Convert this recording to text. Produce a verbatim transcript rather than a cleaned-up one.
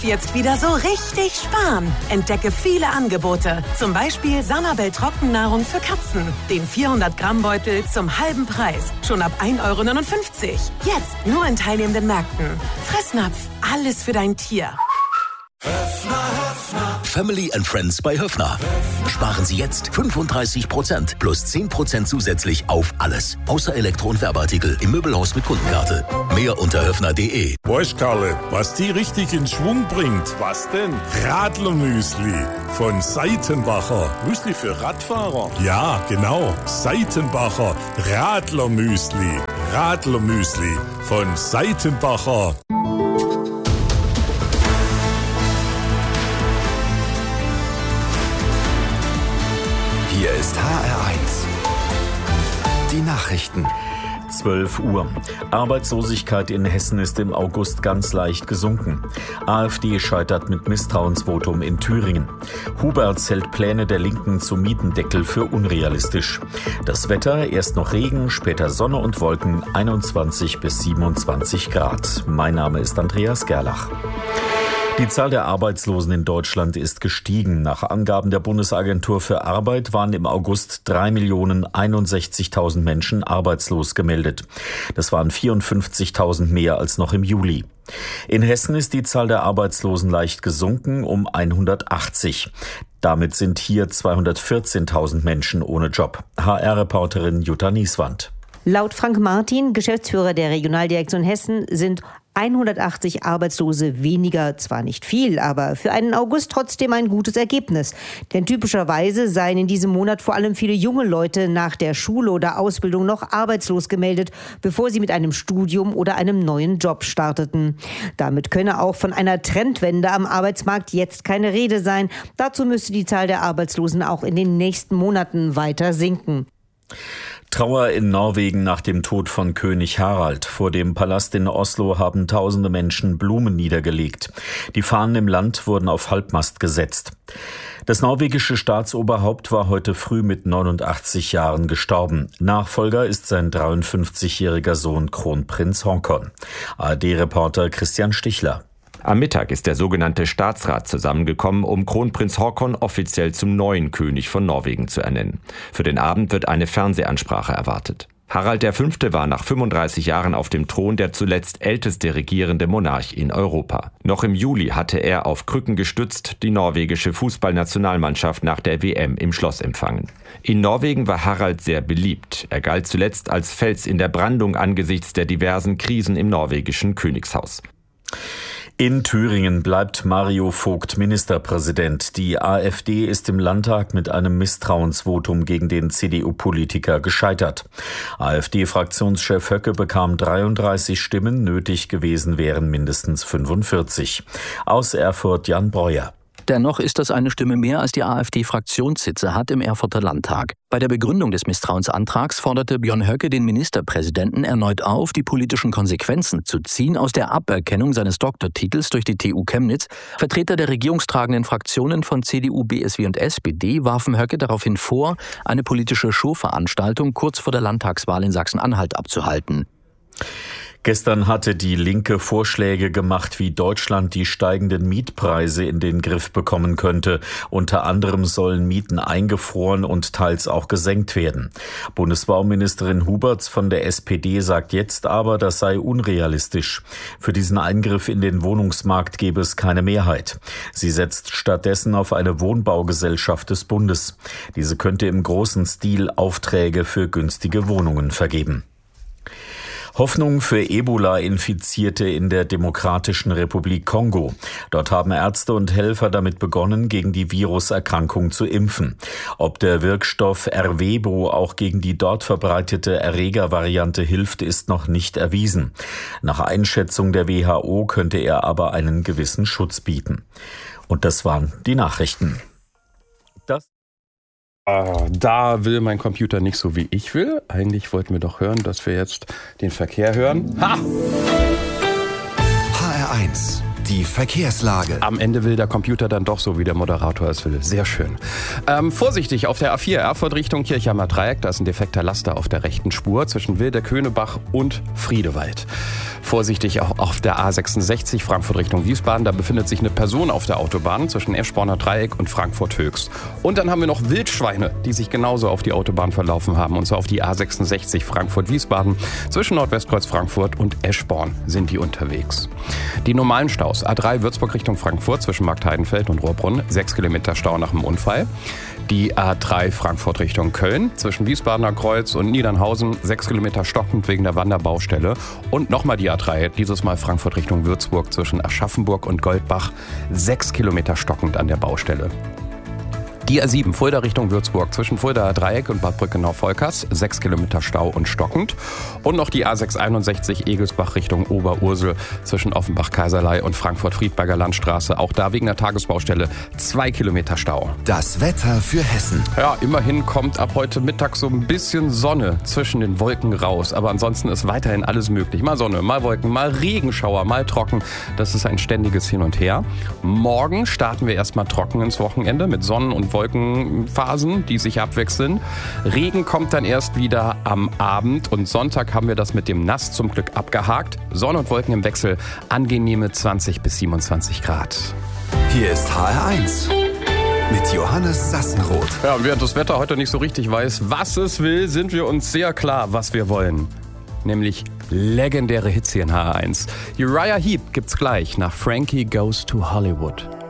Jetzt wieder so richtig sparen. Entdecke viele Angebote. Zum Beispiel Sanabel Trockennahrung für Katzen. Den vierhundert Gramm Beutel zum halben Preis. Schon ab ein Euro neunundfünfzig. Jetzt nur in teilnehmenden Märkten. Fressnapf. Alles für dein Tier. Höfner, Höfner. Family and Friends bei Höfner. Sparen Sie jetzt fünfunddreißig Prozent plus zehn Prozent zusätzlich auf alles. Außer Elektro- und Werbeartikel im Möbelhaus mit Kundenkarte. Mehr unter höfner punkt de. Weißt Karle, was die richtig in Schwung bringt? Was denn? Radlermüsli von Seitenbacher. Müsli für Radfahrer? Ja, genau. Seitenbacher Radlermüsli. Radlermüsli von Seitenbacher. Hier ist H R eins. Die Nachrichten. zwölf Uhr. Arbeitslosigkeit in Hessen ist im August ganz leicht gesunken. AfD scheitert mit Misstrauensvotum in Thüringen. Huberts hält Pläne der Linken zum Mietendeckel für unrealistisch. Das Wetter, erst noch Regen, später Sonne und Wolken, einundzwanzig bis siebenundzwanzig Grad. Mein Name ist Andreas Gerlach. Die Zahl der Arbeitslosen in Deutschland ist gestiegen. Nach Angaben der Bundesagentur für Arbeit waren im August drei Millionen einundsechzigtausend Menschen arbeitslos gemeldet. Das waren vierundfünfzigtausend mehr als noch im Juli. In Hessen ist die Zahl der Arbeitslosen leicht gesunken um hundertachtzig. Damit sind hier zweihundertvierzehntausend Menschen ohne Job. H R-Reporterin Jutta Nieswand. Laut Frank Martin, Geschäftsführer der Regionaldirektion Hessen, sind hundertachtzig Arbeitslose weniger, zwar nicht viel, aber für einen August trotzdem ein gutes Ergebnis. Denn typischerweise seien in diesem Monat vor allem viele junge Leute nach der Schule oder Ausbildung noch arbeitslos gemeldet, bevor sie mit einem Studium oder einem neuen Job starteten. Damit könne auch von einer Trendwende am Arbeitsmarkt jetzt keine Rede sein. Dazu müsste die Zahl der Arbeitslosen auch in den nächsten Monaten weiter sinken. Trauer in Norwegen nach dem Tod von König Harald. Vor dem Palast in Oslo haben tausende Menschen Blumen niedergelegt. Die Fahnen im Land wurden auf Halbmast gesetzt. Das norwegische Staatsoberhaupt war heute früh mit neunundachtzig Jahren gestorben. Nachfolger ist sein dreiundfünfzigjähriger Sohn Kronprinz Haakon. A R D-Reporter Christian Stichler. Am Mittag ist der sogenannte Staatsrat zusammengekommen, um Kronprinz Haakon offiziell zum neuen König von Norwegen zu ernennen. Für den Abend wird eine Fernsehansprache erwartet. Harald der Fünfte war nach fünfunddreißig Jahren auf dem Thron der zuletzt älteste regierende Monarch in Europa. Noch im Juli hatte er auf Krücken gestützt die norwegische Fußballnationalmannschaft nach der W M im Schloss empfangen. In Norwegen war Harald sehr beliebt. Er galt zuletzt als Fels in der Brandung angesichts der diversen Krisen im norwegischen Königshaus. In Thüringen bleibt Mario Vogt Ministerpräsident. Die AfD ist im Landtag mit einem Misstrauensvotum gegen den C D U-Politiker gescheitert. AfD-Fraktionschef Höcke bekam dreiunddreißig Stimmen, nötig gewesen wären mindestens fünfundvierzig. Aus Erfurt Jan Breuer. Dennoch ist das eine Stimme mehr, als die AfD-Fraktionssitze hat im Erfurter Landtag. Bei der Begründung des Misstrauensantrags forderte Björn Höcke den Ministerpräsidenten erneut auf, die politischen Konsequenzen zu ziehen aus der Aberkennung seines Doktortitels durch die T U Chemnitz. Vertreter der regierungstragenden Fraktionen von C D U, B S W und S P D warfen Höcke daraufhin vor, eine politische Showveranstaltung kurz vor der Landtagswahl in Sachsen-Anhalt abzuhalten. Gestern hatte die Linke Vorschläge gemacht, wie Deutschland die steigenden Mietpreise in den Griff bekommen könnte. Unter anderem sollen Mieten eingefroren und teils auch gesenkt werden. Bundesbauministerin Huberts von der S P D sagt jetzt aber, das sei unrealistisch. Für diesen Eingriff in den Wohnungsmarkt gebe es keine Mehrheit. Sie setzt stattdessen auf eine Wohnbaugesellschaft des Bundes. Diese könnte im großen Stil Aufträge für günstige Wohnungen vergeben. Hoffnung für Ebola-Infizierte in der Demokratischen Republik Kongo. Dort haben Ärzte und Helfer damit begonnen, gegen die Viruserkrankung zu impfen. Ob der Wirkstoff Ervebo auch gegen die dort verbreitete Erregervariante hilft, ist noch nicht erwiesen. Nach Einschätzung der W H O könnte er aber einen gewissen Schutz bieten. Und das waren die Nachrichten. Das Da will mein Computer nicht so, wie ich will. Eigentlich wollten wir doch hören, dass wir jetzt den Verkehr hören. Ha! H R eins, Die Verkehrslage. Am Ende will der Computer dann doch so, wie der Moderator es will. Sehr schön. Ähm, vorsichtig auf der A vier Erfurt Richtung Kirchheimer Dreieck. Da ist ein defekter Laster auf der rechten Spur zwischen Wilde-Könebach und Friedewald. Vorsichtig auch auf der A sechsundsechzig Frankfurt Richtung Wiesbaden. Da befindet sich eine Person auf der Autobahn zwischen Eschborner Dreieck und Frankfurt-Höchst. Und dann haben wir noch Wildschweine, die sich genauso auf die Autobahn verlaufen haben. Und zwar auf die A sechsundsechzig Frankfurt-Wiesbaden. Zwischen Nordwestkreuz Frankfurt und Eschborn sind die unterwegs. Die normalen Staus. A drei Würzburg Richtung Frankfurt zwischen Marktheidenfeld und Rohrbrunn. Sechs Kilometer Stau nach dem Unfall. Die A drei Frankfurt Richtung Köln zwischen Wiesbadener Kreuz und Niedernhausen. Sechs Kilometer stockend wegen der Wanderbaustelle. Und nochmal die A drei, dieses Mal Frankfurt Richtung Würzburg zwischen Aschaffenburg und Goldbach. Sechs Kilometer stockend an der Baustelle. Die A sieben Fulda Richtung Würzburg zwischen Fuldaer Dreieck und Bad Brückenau-Volkers. Sechs Kilometer Stau und stockend. Und noch die A sechshunderteinundsechzig Egelsbach Richtung Oberursel zwischen Offenbach-Kaiserlei und Frankfurt-Friedberger Landstraße. Auch da wegen der Tagesbaustelle zwei Kilometer Stau. Das Wetter für Hessen. Ja, immerhin kommt ab heute Mittag so ein bisschen Sonne zwischen den Wolken raus. Aber ansonsten ist weiterhin alles möglich. Mal Sonne, mal Wolken, mal Regenschauer, mal trocken. Das ist ein ständiges Hin und Her. Morgen starten wir erstmal trocken ins Wochenende mit Sonnen- und Wolkenphasen, die sich abwechseln. Regen kommt dann erst wieder am Abend und Sonntag haben wir das mit dem Nass zum Glück abgehakt. Sonne und Wolken im Wechsel, angenehme zwanzig bis siebenundzwanzig Grad. Hier ist H R eins mit Johannes Sassenroth. Ja, und während das Wetter heute nicht so richtig weiß, was es will, sind wir uns sehr klar, was wir wollen. Nämlich legendäre Hits hier in H R eins. Uriah Heep gibt's gleich nach Frankie Goes to Hollywood.